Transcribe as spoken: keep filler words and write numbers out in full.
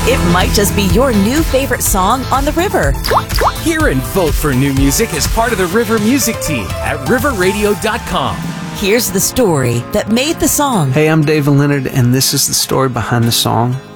It might just be your new favorite song on the river. Hear and vote for new music as part of the River Music Team at river radio dot com. Here's the story that made the song. Hey, I'm David Leonard, and this is the story behind the song